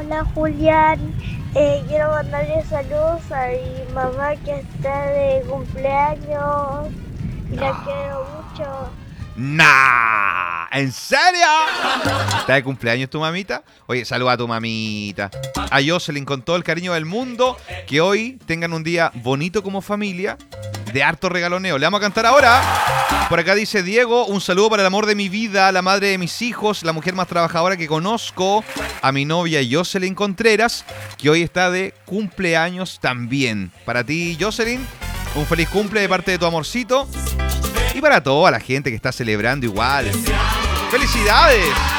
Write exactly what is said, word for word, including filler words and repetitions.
Hola Julián, eh, quiero mandarle saludos a mi mamá que está de cumpleaños y la quiero mucho. ¡Nah! ¿En serio? ¿Está de cumpleaños tu mamita? Oye, saluda a tu mamita. A Jocelyn con todo el cariño del mundo. Que hoy tengan un día bonito como familia. De harto regaloneo. Le vamos a cantar ahora. Por acá dice Diego, un saludo para el amor de mi vida, la madre de mis hijos, la mujer más trabajadora que conozco, a mi novia Jocelyn Contreras, que hoy está de cumpleaños también. Para ti, Jocelyn, un feliz cumple de parte de tu amorcito. Y para toda la gente que está celebrando igual. ¡Felicidades!